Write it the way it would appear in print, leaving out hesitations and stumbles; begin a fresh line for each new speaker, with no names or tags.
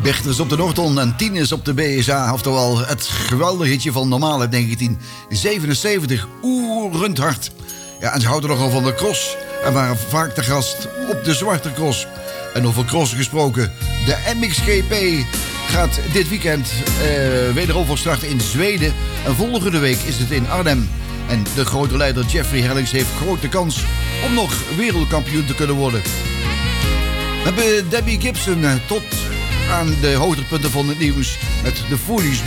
Bertels is op de Norton en 10 is op de BSA. Oftewel het geweldige hitje van Normaal uit 1977. Oerend hard. Ja, en ze houden nogal van de cross. En waren vaak te gast op de Zwarte Cross. En over cross gesproken. De MXGP gaat dit weekend wederom van start in Zweden. En volgende week is het in Arnhem. En de grote leider Jeffrey Herlings heeft grote kans om nog wereldkampioen te kunnen worden. We hebben Debbie Gibson tot aan de hoogtepunten van het nieuws met de Foolish